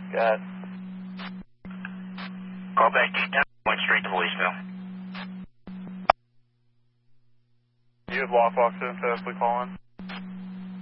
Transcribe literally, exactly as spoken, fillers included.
Go ahead. Call back to went straight to voicemail. You have Lock Box info if we call in?